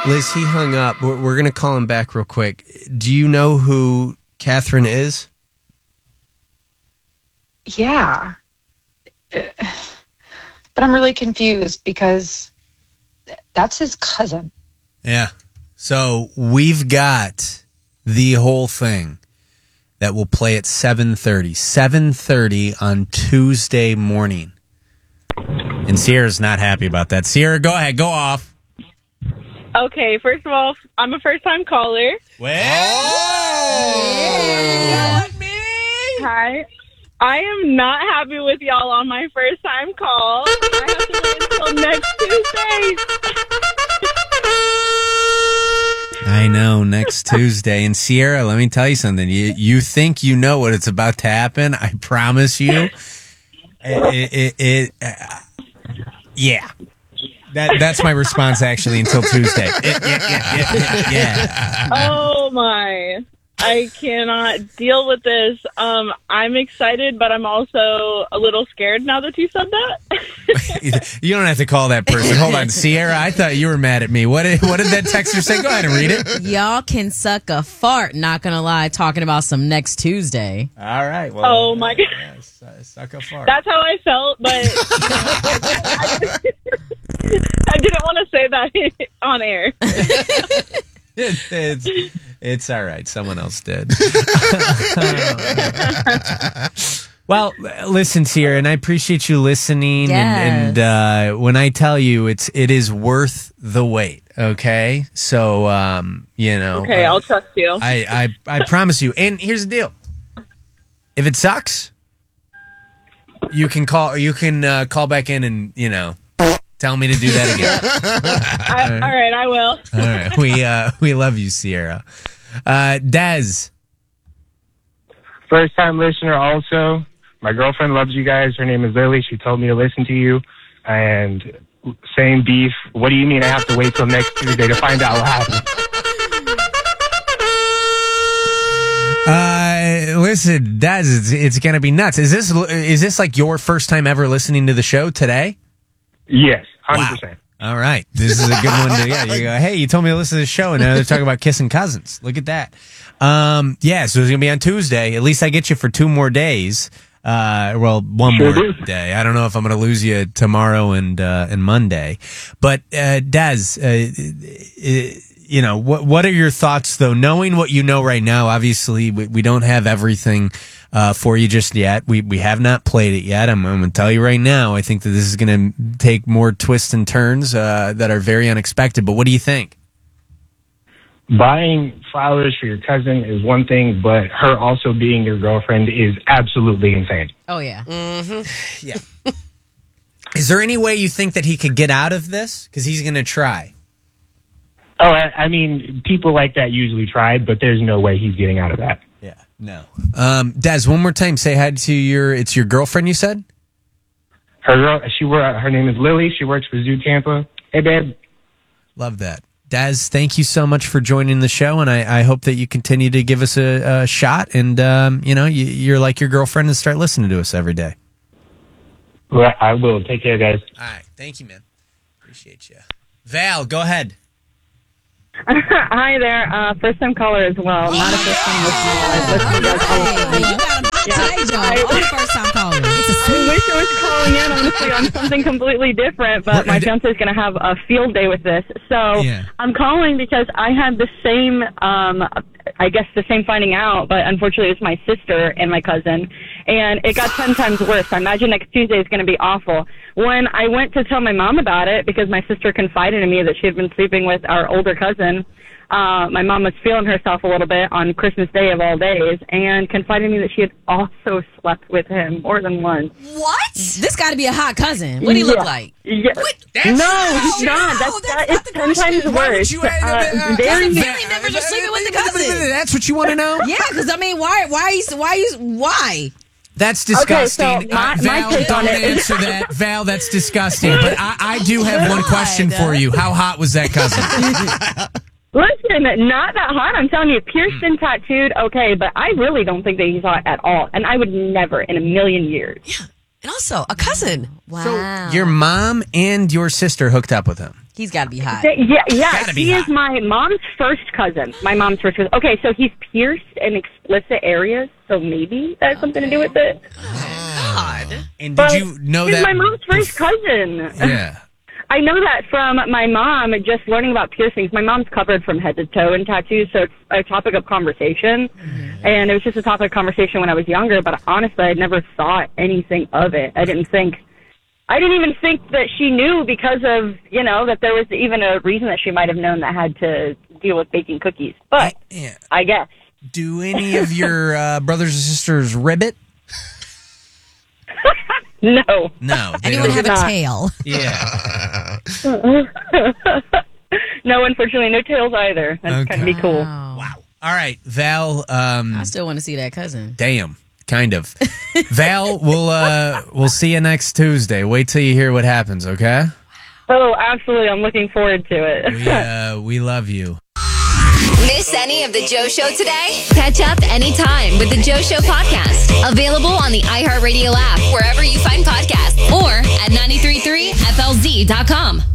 Liz, he hung up. We're going to call him back real quick. Do you know who Catherine is? Yeah. But I'm really confused because that's his cousin. Yeah. So we've got the whole thing that will play at 7:30. 7:30 on Tuesday morning. And Sierra's not happy about that. Sierra, go ahead. Go off. Okay, first of all, I'm a first-time caller. Hi. I am not happy with y'all on my first-time call. I have to wait until next Tuesday. I know, next Tuesday. And Sierra, let me tell you something. You think you know what it's about to happen. I promise you. Yeah. That's my response, actually, until Tuesday. Yeah. Oh, my. I cannot deal with this. I'm excited, but I'm also a little scared now that you said that. You don't have to call that person. Hold on. Sierra, I thought you were mad at me. What did that texter say? Go ahead and read it. Y'all can suck a fart, not gonna lie, talking about some next Tuesday. All right. Well, oh, my God. Suck a fart. That's how I felt, but I didn't want to say that on air. It's all right. Someone else did. Well, listen, Sierra, and I appreciate you listening. Yes. And when I tell you, it is worth the wait. Okay, so Okay, I'll trust you. I promise you. And here's the deal: if it sucks, you can call. You can call back in and tell me to do that again. All right, I will. All right, we love you, Sierra. Dez. First time listener also. My girlfriend loves you guys. Her name is Lily. She told me to listen to you. And same beef. What do you mean I have to wait till next Tuesday to find out what happened? Listen, Dez, it's going to be nuts. Is this like your first time ever listening to the show today? Yes, 100%. Wow. All right. This is a good one to, you go, hey, you told me to listen to the show, and now they're talking about kissing cousins. Look at that. So it's going to be on Tuesday. At least I get you for 2 more days. One more day. I don't know if I'm going to lose you tomorrow and Monday. But, Dez, what are your thoughts, though? Knowing what you know right now, obviously, we don't have everything for you just yet. We have not played it yet. I'm going to tell you right now, I think that this is going to take more twists and turns that are very unexpected. But what do you think? Buying flowers for your cousin is one thing, but her also being your girlfriend is absolutely insane. Oh, yeah. Mm-hmm. Yeah. Is there any way you think that he could get out of this? Because he's going to try. Oh, I mean, people like that usually try, but there's no way he's getting out of that. Yeah, no. Dez, one more time, say hi to it's your girlfriend, you said? Her name is Lily. She works for Zoo Tampa. Hey, babe. Love that. Dez, thank you so much for joining the show, and I hope that you continue to give us a shot, and you're like your girlfriend and start listening to us every day. Well, I will. Take care, guys. All right. Thank you, man. Appreciate you. Val, go ahead. Hi there. First-time caller as well. Not a first-time listener. I've listened to you guys all the time. First-time caller. I wish I was calling in, honestly, on something completely different, but my fiance is going to have a field day with this. So I'm calling because I had the same, the same finding out, but unfortunately it's my sister and my cousin, and it got 10 times worse. I imagine next Tuesday is going to be awful. When I went to tell my mom about it, because my sister confided in me that she had been sleeping with our older cousin, my mom was feeling herself a little bit on Christmas Day of all days and confided in me that she had also slept with him more than once. What? This got to be a hot cousin. What do he look like? Yeah. No, he's not. It's 10 times worse. Family members are sleeping with the cousin. That's what you want to know? Yeah, because I mean, why? That's disgusting. Okay, so Val, don't answer that. Val, that's disgusting. But I do have one question for you. How hot was that cousin? Listen, not that hot. I'm telling you, pierced and tattooed, okay, but I really don't think that he's hot at all. And I would never in a million years. Yeah. And also a cousin. Wow. So your mom and your sister hooked up with him. He's got to be hot. Gotta be He hot. is my mom's first cousin. My mom's first cousin. Okay, so he's pierced in explicit areas, so maybe that has something to do with it. God. And But did you know he's that? my mom's first cousin. Yeah. I know that from my mom, just learning about piercings. My mom's covered from head to toe in tattoos, so it's a topic of conversation. Mm-hmm. And it was just a topic of conversation when I was younger, but honestly, I never thought anything of it. I didn't even think that she knew because of, that there was even a reason that she might have known that had to deal with baking cookies. But Yeah. I guess. Do any of your brothers and sisters ribbit? No. No. They Anyone don't. have a not. tail? Yeah. No, unfortunately, no tails either. That's Okay. kind of be cool. Wow. All right, Val. I still want to see that cousin. Damn. Kind of. Val, we'll see you next Tuesday. Wait till you hear what happens, okay? Oh, absolutely. I'm looking forward to it. We love you. Miss any of the Joe Show today? Catch up anytime with the Joe Show podcast. Available on the iHeartRadio app, wherever you find podcasts, or at 933flz.com.